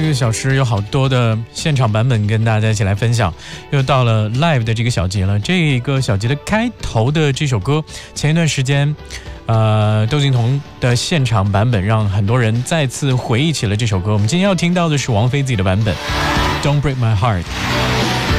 这个小时有好多的现场版本跟大家一起来分享，又到了 live 的这个小节了。这个小节的开头的这首歌，前一段时间窦靖童的现场版本让很多人再次回忆起了这首歌。我们今天要听到的是王菲自己的版本 Don't Break My Heart。